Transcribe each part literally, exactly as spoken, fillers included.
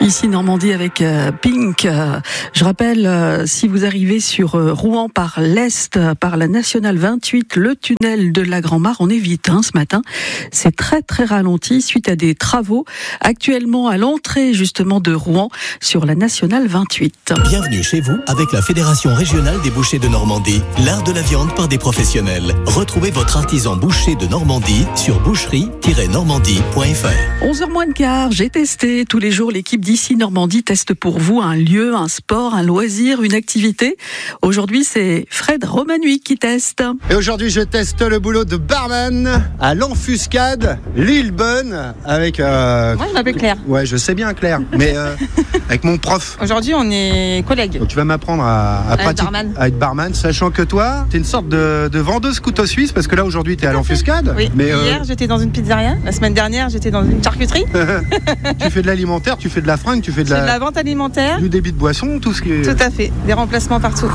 Ici Normandie avec euh, Pink. Euh, je rappelle, euh, si vous arrivez sur euh, Rouen par l'Est, euh, par la Nationale vingt-huit, le tunnel de la Grand-Mare, on est vite hein, ce matin. C'est très très ralenti suite à des travaux actuellement à l'entrée justement de Rouen sur la Nationale vingt-huit. Bienvenue chez vous avec la Fédération Régionale des Bouchers de Normandie. L'art de la viande par des professionnels. Retrouvez votre artisan boucher de Normandie sur boucherie tiret normandie point f r. onze heures moins le quart, j'ai testé. Tous les jours, l'équipe d'ici Normandie teste pour vous un lieu, un sport, un loisir, une activité. Aujourd'hui, c'est Fred Romanui qui teste. Et aujourd'hui, je teste le boulot de barman à l'Enfuscade, Lillebonne, avec... Euh... Moi, je m'appelle Claire. Ouais, je sais bien Claire, mais euh, avec mon prof. Aujourd'hui, on est collègues. Donc tu vas m'apprendre à, à, à, pratiquer, barman. à être barman, sachant que toi, t'es une sorte de, de vendeuse couteau suisse, parce que là, aujourd'hui, t'es à l'Enfuscade. Oui, mais hier, euh... j'étais dans une pizzeria. La semaine dernière, j'étais dans une charcuterie. Tu fais de l'alimentaire, tu fais de la fringue, tu fais de Je la... fais de la vente alimentaire. Du débit de boisson, tout ce qui est... Tout à fait, des remplacements partout.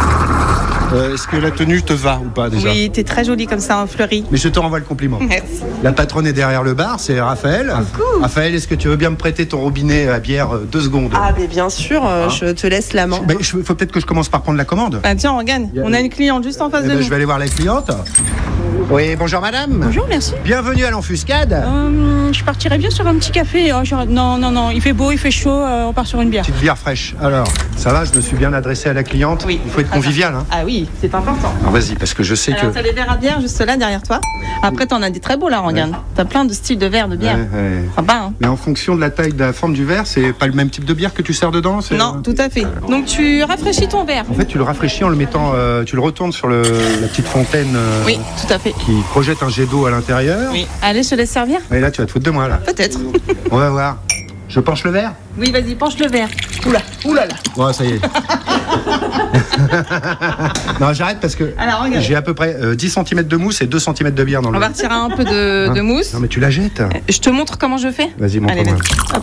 Euh, est-ce que la tenue te va ou pas déjà? Oui, t'es très jolie comme ça en fleurie. Mais je te renvoie le compliment. Merci. La patronne est derrière le bar, c'est Raphaël. Coucou. Raphaël, est-ce que tu veux bien me prêter ton robinet à bière euh, deux secondes? Ah, mais bien sûr, euh, Hein je te laisse la main. Il faut peut-être que je commence par prendre la commande. Bah tiens, regarde, Yeah. on a une cliente juste en face Eh de ben, nous. je vais aller voir la cliente. Oui, bonjour madame. Bonjour, merci. Bienvenue à l'Enfuscade. Euh, je partirais bien sur un petit café. Oh, genre- non, non, non, il fait beau, il fait chaud, euh, on part sur une bière. Petite bière fraîche. Alors, ça va, je me suis bien adressé à la cliente. Oui, Il faut être très bien. convivial. Hein. Ah oui, c'est important. Alors vas-y, parce que je sais Alors, que... t'as les verres à bière juste là derrière toi. Après, t'en as des très beaux là, regarde. T'as plein de styles de verres de bière. Ouais, ouais. Sympa, hein. Mais en fonction de la taille, de la forme du verre, c'est pas le même type de bière que tu sers dedans c'est- Non, tout à fait. Donc, tu rafraîchis ton verre. En fait, tu le rafraîchis en le mettant... euh, tu le retournes sur le, la petite fontaine euh, Oui, tout à fait. qui projette un jet d'eau à l'intérieur. Oui. Allez, je te laisse servir. Et là, tu vas te foutre de moi, là. Peut-être. On va voir. Je penche le verre? Oui, vas-y, penche le verre. Oula, oulala. Bon, ça y est. Non, j'arrête parce que Alors, regarde. j'ai à peu près euh, dix centimètres de mousse et deux centimètres de bière dans le... On va retirer un peu de, Hein de mousse. Non, mais tu la jettes. Je te montre comment je fais. Vas-y, Allez, montre-moi. vas-y.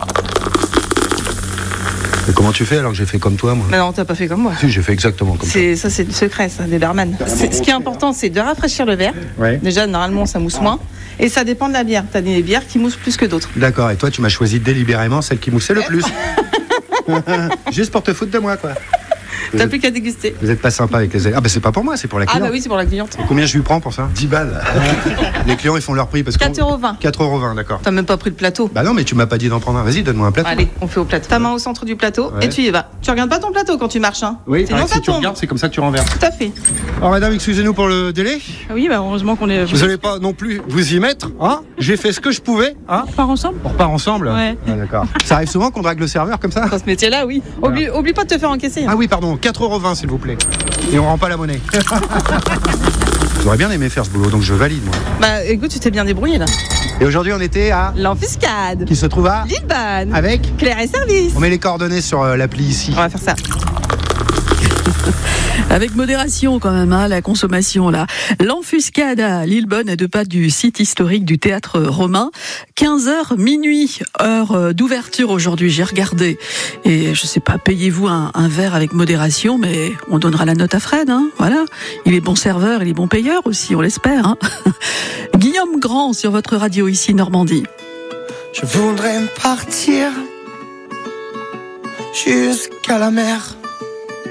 Et comment tu fais alors que j'ai fait comme toi, moi? Mais non, t'as pas fait comme moi. Si, j'ai fait exactement comme toi. C'est, ça, c'est le secret, ça, des barman. C'est- ce qui est important, c'est de rafraîchir le verre. Ouais. Déjà, normalement, ça mousse moins. Et ça dépend de la bière. T'as des bières qui moussent plus que d'autres. D'accord, et toi, tu m'as choisi délibérément celle qui moussait le plus. Juste pour te foutre de moi, quoi. Vous T'as êtes, plus qu'à déguster. vous êtes pas sympa avec les élèves. Ah, bah c'est pas pour moi, c'est pour la Ah, cliente. bah oui, c'est pour la cliente. Et combien je lui prends pour ça? dix balles. Les clients, ils font leur prix parce que... quatre euros vingt. quatre euros vingt, d'accord. T'as même pas pris le plateau. Bah non, mais tu m'as pas dit d'en prendre un. Vas-y, donne-moi un plateau. Allez, on fait au plateau. Ta main au centre du plateau Ouais. et tu y vas. Tu regardes pas ton plateau quand tu marches, hein. Oui, Sinon, arrête, ça si tu tombe. regardes, c'est comme ça que tu renverses. Tout à fait. Alors, madame, excusez-nous pour le délai. Ah oui, bah heureusement qu'on est. Vous allez pas non plus vous y mettre, hein? J'ai fait ce que je pouvais, hein? On part ensemble. On repart ensemble? Ouais. Ah, d'accord. Ça arrive souvent qu'on drague le serveur comme ça? Dans ce métier-là, oui. Oublie, oublie pas de te faire encaisser. hein. Ah oui, pardon, quatre euros vingt s'il vous plaît. Et on rend pas la monnaie. J'aurais bien aimé faire ce boulot, donc je valide, moi. Bah écoute, tu t'es bien débrouillé là. Et aujourd'hui, on était à... L'Enfuscade. Qui se trouve à... Lillebonne. Avec... Claire et service. On met les coordonnées sur euh, l'appli ici. On va faire ça. Avec modération quand même, hein, la consommation là. L'Enfuscade à Lillebonne, à deux pas du site historique du théâtre romain. quinze heures minuit, heure d'ouverture aujourd'hui, j'ai regardé. Et je sais pas, payez-vous un, un verre avec modération, mais on donnera la note à Fred, hein, voilà. Il est bon serveur, il est bon payeur aussi, on l'espère. Hein. Guillaume Grand sur votre radio ici, Normandie. Je voudrais partir jusqu'à la mer,